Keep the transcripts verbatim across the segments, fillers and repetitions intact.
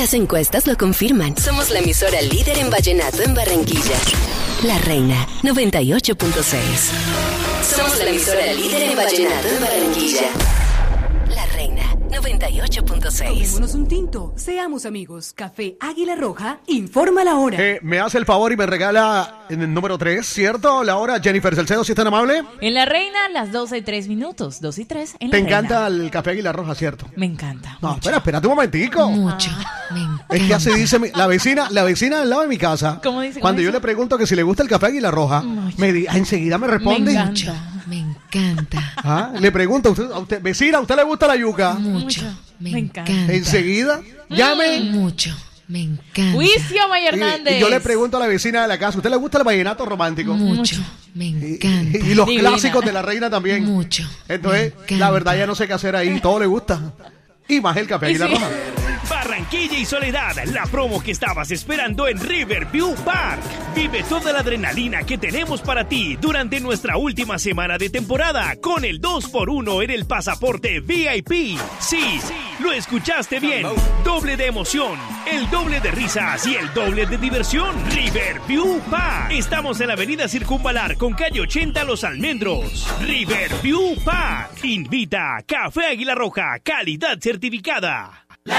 Las encuestas lo confirman. Somos la emisora líder en vallenato en Barranquilla. La Reina, noventa y ocho punto seis. Somos la emisora líder en vallenato en Barranquilla. La Reina, noventa y ocho punto seis. Tomémonos un tinto, seamos amigos. Café Águila Roja, informa la hora. Eh, me hace el favor y me regala en el número tres, ¿cierto? La hora, Jennifer Salcedo, si es tan amable. En La Reina, las doce y tres minutos, dos y tres en La Te Reina. encanta el café Águila Roja, ¿cierto? Me encanta. No, mucho. espera, espérate un momentico. Mucho, me encanta. Es que así dice mi- la vecina, la vecina del lado de mi casa. ¿Cómo dice? Cuando ¿Cómo yo dice? le pregunto que si le gusta el café Águila Roja, Ay. me di- ah, enseguida me responde. Me encanta. Me encanta. Ah, le pregunto, ¿a usted, a usted, vecina, ¿a usted le gusta la yuca? Mucho, me Me encanta. encanta. Enseguida, llame. Mucho, me encanta. Juicio, May Y, Hernández. y yo le pregunto a la vecina de la casa, ¿usted le gusta el vallenato romántico? Mucho, me Y, encanta. y- y los Divina. clásicos de la reina también. Mucho. Entonces, me encanta. la verdad ya no sé qué hacer ahí, todo le gusta. Y más el café Águila Sí. Roja. Barranquilla y Soledad, la promo que estabas esperando en Riverview Park. Vive toda la adrenalina que tenemos para ti durante nuestra última semana de temporada con el dos por uno en el pasaporte V I P. Sí, lo escuchaste bien. Doble de emoción, el doble de risas y el doble de diversión. Riverview Park. Estamos en la avenida Circunvalar con calle ochenta Los Almendros. Riverview Park. Invita Café Águila Roja, calidad certificada.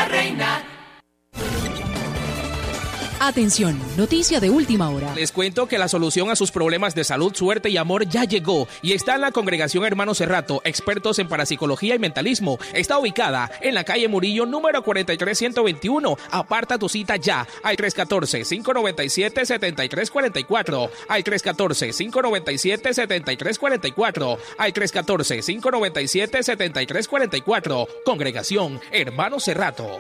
Atención, noticia de última hora. Les cuento que la solución a sus problemas de salud, suerte y amor ya llegó y está en la Congregación Hermano Cerrato, expertos en parapsicología y mentalismo. Está ubicada en la calle Murillo, número cuarenta y tres ciento veintiuno. Aparta tu cita ya al tres uno cuatro, cinco nueve siete, siete tres cuatro cuatro, al tres uno cuatro, cinco nueve siete, siete tres cuatro cuatro, al tres uno cuatro, cinco nueve siete, siete tres cuatro cuatro. Congregación Hermano Cerrato.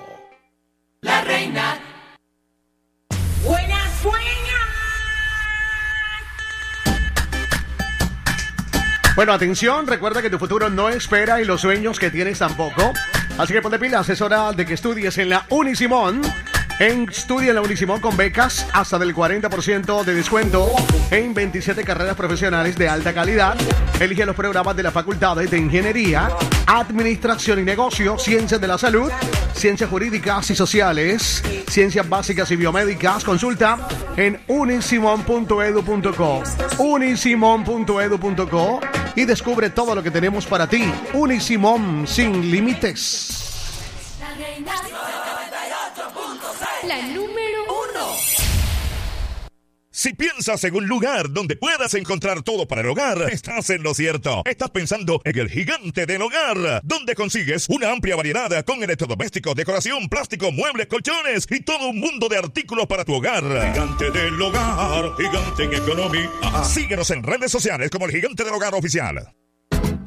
Bueno, atención, recuerda que tu futuro no espera y los sueños que tienes tampoco. Así que ponte pilas, es hora de que estudies en la Unisimón. En Estudia en la Unisimón con becas hasta del cuarenta por ciento de descuento en veintisiete carreras profesionales de alta calidad. Elige los programas de la Facultad de Ingeniería, Administración y Negocio, Ciencias de la Salud, Ciencias Jurídicas y Sociales, Ciencias Básicas y Biomédicas. Consulta en unisimón punto edu punto co, unisimón punto edu punto co y descubre todo lo que tenemos para ti. Unisimón, sin límites. La número uno. Si piensas en un lugar donde puedas encontrar todo para el hogar, estás en lo cierto. Estás pensando en el Gigante del Hogar, donde consigues una amplia variedad con electrodomésticos, decoración, plástico, muebles, colchones y todo un mundo de artículos para tu hogar. Gigante del Hogar, Gigante en Economía. Síguenos en redes sociales como el Gigante del Hogar Oficial.